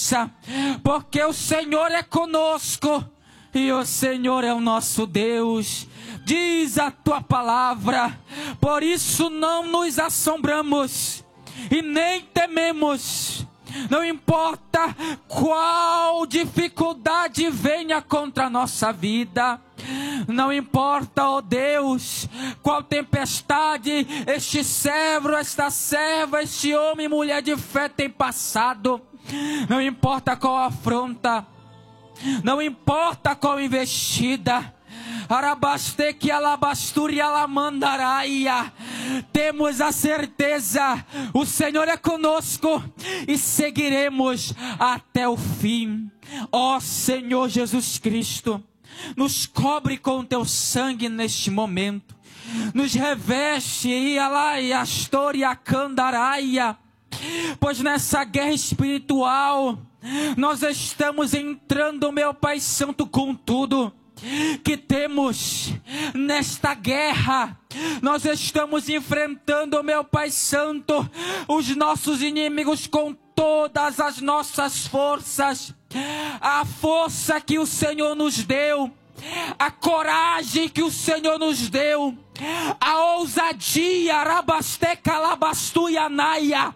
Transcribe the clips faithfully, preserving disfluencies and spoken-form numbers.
força, porque o Senhor é conosco e o Senhor é o nosso Deus. Diz a tua palavra, por isso não nos assombramos e nem tememos. Não importa qual dificuldade venha contra a nossa vida, não importa, ó Deus, qual tempestade este servo, esta serva, este homem e mulher de fé tem passado, não importa qual afronta, não importa qual investida, Arabaste que alabasturi alamandaraia. Temos a certeza, o Senhor é conosco e seguiremos até o fim. Ó Senhor Jesus Cristo, nos cobre com teu sangue neste momento, nos reveste e alai astoria candaraia, pois nessa guerra espiritual nós estamos entrando, meu Pai Santo, com tudo que temos nesta guerra. Nós estamos enfrentando, meu Pai Santo, os nossos inimigos com todas as nossas forças, a força que o Senhor nos deu, a coragem que o Senhor nos deu, a ousadia, arabasteca labastuianaia,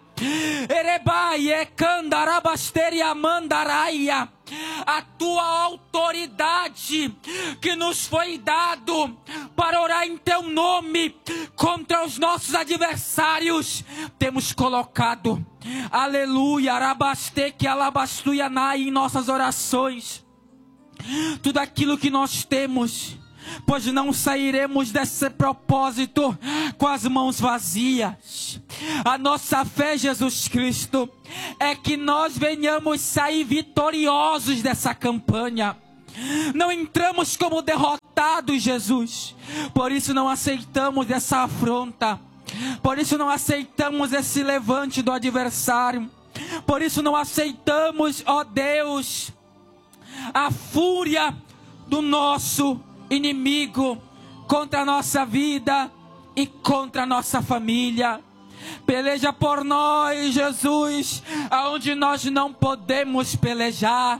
erebai ecandarabastéria mandaraia, a tua autoridade que nos foi dado para orar em teu nome contra os nossos adversários, temos colocado, aleluia, arabasteque alabastuianai, em nossas orações, tudo aquilo que nós temos, pois não sairemos desse propósito com as mãos vazias. A nossa fé, Jesus Cristo, é que nós venhamos sair vitoriosos dessa campanha. Não entramos como derrotados, Jesus. Por isso não aceitamos essa afronta. Por isso não aceitamos esse levante do adversário. Por isso não aceitamos, ó Deus, a fúria do nosso inimigo contra a nossa vida e contra a nossa família. Peleja por nós, Jesus, aonde nós não podemos pelejar.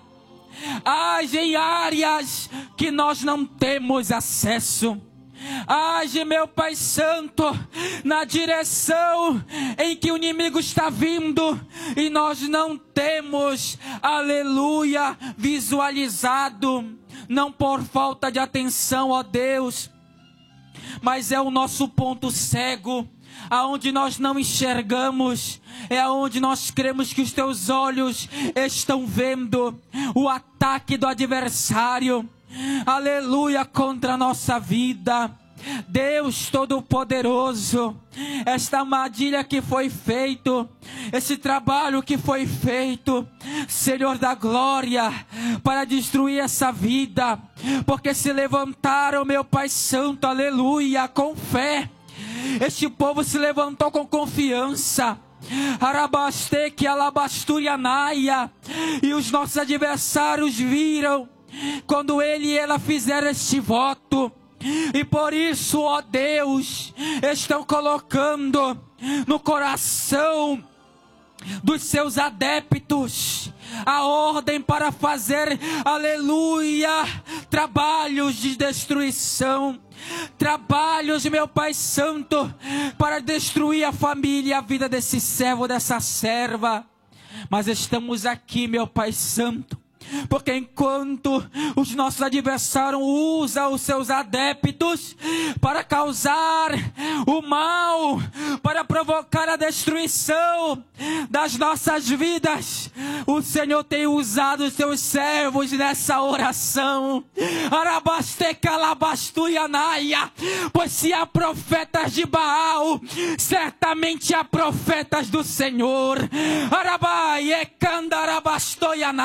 Age em áreas que nós não temos acesso. Age, meu Pai Santo, na direção em que o inimigo está vindo e nós não temos, aleluia, visualizado. Não por falta de atenção, ó Deus, mas é o nosso ponto cego, aonde nós não enxergamos, é aonde nós cremos que os teus olhos estão vendo o ataque do adversário, aleluia, contra a nossa vida. Deus Todo-Poderoso, esta armadilha que foi feito, esse trabalho que foi feito, Senhor da glória, para destruir essa vida, porque se levantaram, meu Pai Santo, aleluia, com fé. Este povo se levantou com confiança, arabasteque alabasturianaia, e os nossos adversários viram quando ele e ela fizeram este voto. E por isso, ó Deus, estão colocando no coração dos seus adeptos a ordem para fazer, aleluia, trabalhos de destruição, trabalhos, meu Pai Santo, para destruir a família e a vida desse servo, dessa serva. Mas estamos aqui, meu Pai Santo, porque enquanto os nossos adversários usam os seus adeptos para causar o mal, para provocar a destruição das nossas vidas, o Senhor tem usado os seus servos nessa oração. Pois se há profetas de Baal, certamente há profetas do Senhor.